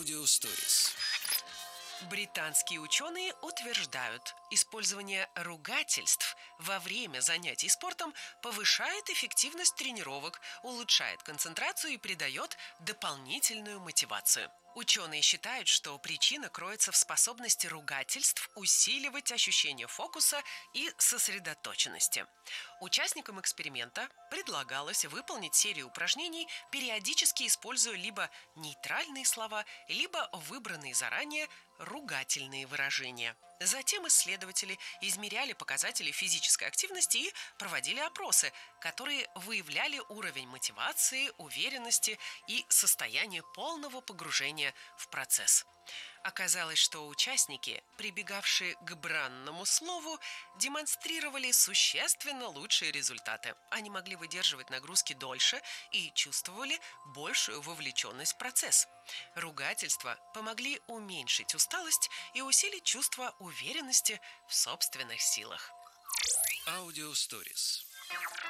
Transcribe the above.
Аудиосторис. Британские ученые утверждают, использование ругательств во время занятий спортом повышает эффективность тренировок, улучшает концентрацию и придает дополнительную мотивацию. Ученые считают, что причина кроется в способности ругательств усиливать ощущение фокуса и сосредоточенности. Участникам эксперимента предлагалось выполнить серию упражнений, периодически используя либо нейтральные слова, либо выбранные заранее ругательные выражения. Затем исследователи измеряли показатели физической активности и проводили опросы, которые выявляли уровень мотивации, уверенности и состояние полного погружения в процесс. Оказалось, что участники, прибегавшие к бранному слову, демонстрировали существенно лучшие результаты. Они могли выдерживать нагрузки дольше и чувствовали большую вовлеченность в процесс. Ругательства помогли уменьшить усталость и усилить чувство уверенности в собственных силах. Аудиосторис.